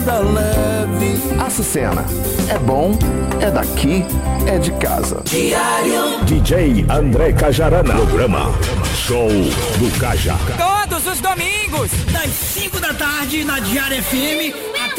leve. Açucena, é bom, é daqui, é de casa. Diário DJ André Cajarana. Programa Show do Caja. Todos os domingos, das 5 da tarde na Diário FM até